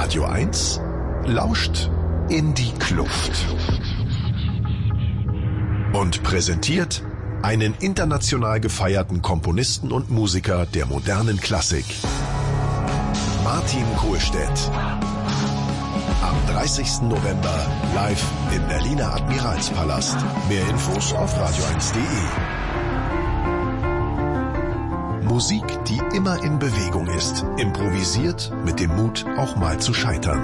Radio 1 lauscht in die Kluft und präsentiert einen international gefeierten Komponisten und Musiker der modernen Klassik, Martin Kohlstedt. Am 30. November live im Berliner Admiralspalast. Mehr Infos auf radio1.de. Musik, die immer in Bewegung ist, improvisiert mit dem Mut, auch mal zu scheitern.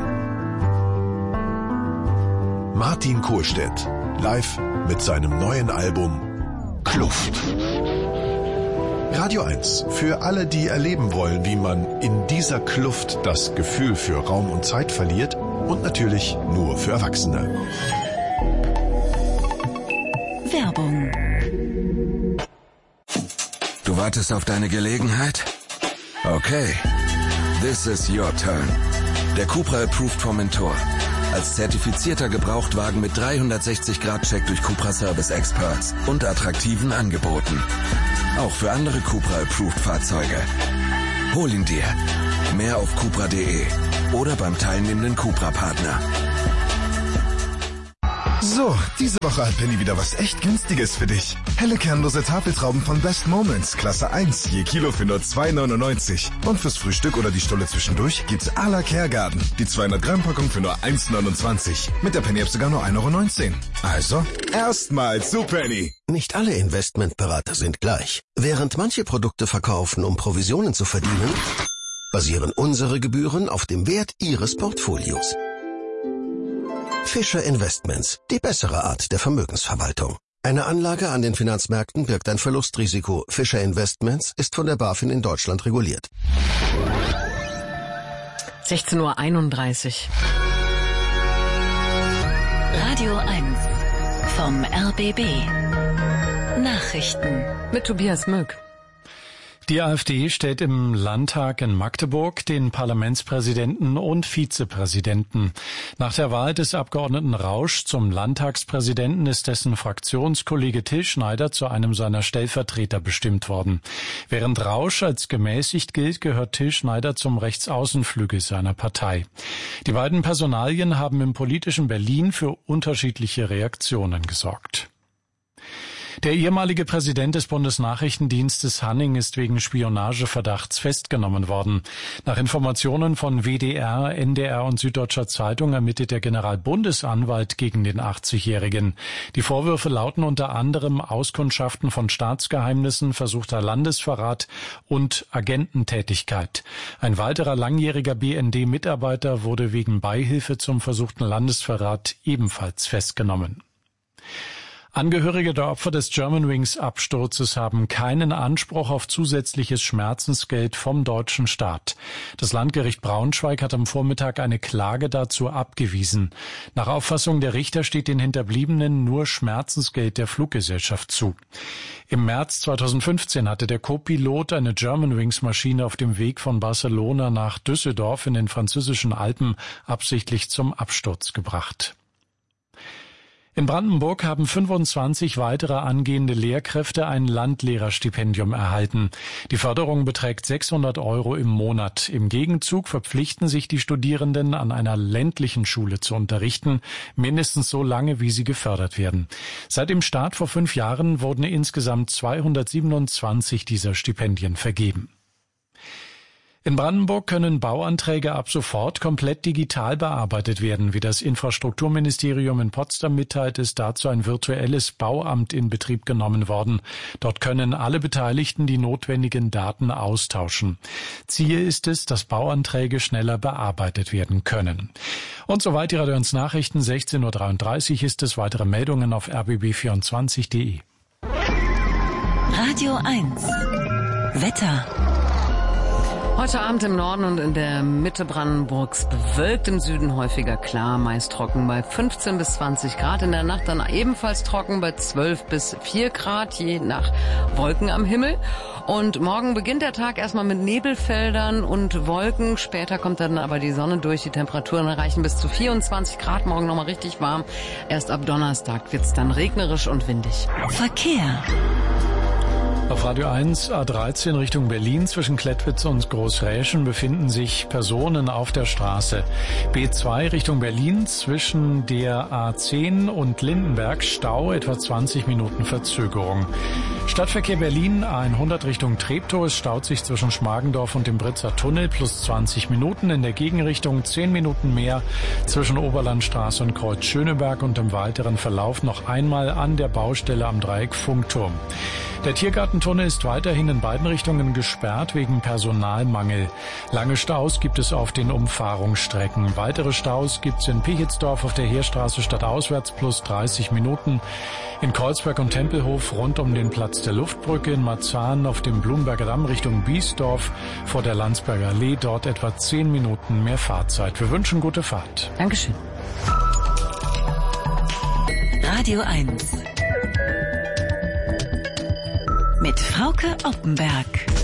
Martin Kohlstedt, live mit seinem neuen Album Kluft. Radio 1, für alle, die erleben wollen, wie man in dieser Kluft das Gefühl für Raum und Zeit verliert, und natürlich nur für Erwachsene. Werbung. Du wartest auf deine Gelegenheit? Okay. This is your turn. Der Cupra Approved Formentor. Als zertifizierter Gebrauchtwagen mit 360-Grad-Check durch Cupra Service Experts und attraktiven Angeboten. Auch für andere Cupra Approved Fahrzeuge. Hol ihn dir. Mehr auf cupra.de oder beim teilnehmenden Cupra-Partner. So, diese Woche hat Penny wieder was echt Günstiges für dich. Helle kernlose Tafeltrauben von Best Moments, Klasse 1, je Kilo für nur 2,99. Und fürs Frühstück oder die Stulle zwischendurch gibt's à la Kergarten, die 200 Gramm Packung für nur 1,29. Mit der Penny-App sogar nur 1,19 €. Also, erstmals zu Penny. Nicht alle Investmentberater sind gleich. Während manche Produkte verkaufen, um Provisionen zu verdienen, basieren unsere Gebühren auf dem Wert Ihres Portfolios. Fischer Investments, die bessere Art der Vermögensverwaltung. Eine Anlage an den Finanzmärkten birgt ein Verlustrisiko. Fischer Investments ist von der BaFin in Deutschland reguliert. 16:31 Uhr. Radio 1 vom RBB. Nachrichten Mit Tobias Möck. Die AfD stellt im Landtag in Magdeburg den Parlamentspräsidenten und Vizepräsidenten. Nach der Wahl des Abgeordneten Rausch zum Landtagspräsidenten ist dessen Fraktionskollege Till Schneider zu einem seiner Stellvertreter bestimmt worden. Während Rausch als gemäßigt gilt, gehört Till Schneider zum Rechtsaußenflügel seiner Partei. Die beiden Personalien haben im politischen Berlin für unterschiedliche Reaktionen gesorgt. Der ehemalige Präsident des Bundesnachrichtendienstes Hanning ist wegen Spionageverdachts festgenommen worden. Nach Informationen von WDR, NDR und Süddeutscher Zeitung ermittelt der Generalbundesanwalt gegen den 80-Jährigen. Die Vorwürfe lauten unter anderem Auskundschaften von Staatsgeheimnissen, versuchter Landesverrat und Agententätigkeit. Ein weiterer langjähriger BND-Mitarbeiter wurde wegen Beihilfe zum versuchten Landesverrat ebenfalls festgenommen. Angehörige der Opfer des Germanwings-Absturzes haben keinen Anspruch auf zusätzliches Schmerzensgeld vom deutschen Staat. Das Landgericht Braunschweig hat am Vormittag eine Klage dazu abgewiesen. Nach Auffassung der Richter steht den Hinterbliebenen nur Schmerzensgeld der Fluggesellschaft zu. Im März 2015 hatte der Co-Pilot eine Germanwings-Maschine auf dem Weg von Barcelona nach Düsseldorf in den französischen Alpen absichtlich zum Absturz gebracht. In Brandenburg haben 25 weitere angehende Lehrkräfte ein Landlehrerstipendium erhalten. Die Förderung beträgt 600 € im Monat. Im Gegenzug verpflichten sich die Studierenden, an einer ländlichen Schule zu unterrichten, mindestens so lange, wie sie gefördert werden. Seit dem Start vor 5 Jahren wurden insgesamt 227 dieser Stipendien vergeben. In Brandenburg können Bauanträge ab sofort komplett digital bearbeitet werden. Wie das Infrastrukturministerium in Potsdam mitteilt, ist dazu ein virtuelles Bauamt in Betrieb genommen worden. Dort können alle Beteiligten die notwendigen Daten austauschen. Ziel ist es, dass Bauanträge schneller bearbeitet werden können. Und soweit die Radio 1 Nachrichten. 16:33 Uhr ist es. Weitere Meldungen auf rbb24.de. Radio 1 Wetter. Heute Abend im Norden und in der Mitte Brandenburgs bewölkt, im Süden häufiger klar, meist trocken bei 15 bis 20 Grad. In der Nacht dann ebenfalls trocken bei 12 bis 4 Grad, je nach Wolken am Himmel. Und morgen beginnt der Tag erstmal mit Nebelfeldern und Wolken. Später kommt dann aber die Sonne durch. Die Temperaturen erreichen bis zu 24 Grad. Morgen nochmal richtig warm. Erst ab Donnerstag wird's dann regnerisch und windig. Verkehr. Auf Radio 1 A13 Richtung Berlin zwischen Klettwitz und Großräschen befinden sich Personen auf der Straße. B2 Richtung Berlin zwischen der A10 und Lindenberg Stau, etwa 20 Minuten Verzögerung. Stadtverkehr Berlin A100 Richtung Treptow, es staut sich zwischen Schmargendorf und dem Britzer Tunnel plus 20 Minuten. In der Gegenrichtung 10 Minuten mehr zwischen Oberlandstraße und Kreuz Schöneberg und im weiteren Verlauf noch einmal an der Baustelle am Dreieck Funkturm. Der Tiergartentunnel ist weiterhin in beiden Richtungen gesperrt wegen Personalmangel. Lange Staus gibt es auf den Umfahrungsstrecken. Weitere Staus gibt es in Pichetsdorf auf der Heerstraße stadtauswärts plus 30 Minuten. In Kreuzberg und Tempelhof rund um den Platz der Luftbrücke, in Marzahn auf dem Blumberger Damm Richtung Biesdorf vor der Landsberger Allee, dort etwa 10 Minuten mehr Fahrzeit. Wir wünschen gute Fahrt. Dankeschön. Radio 1 mit Frauke Oppenberg.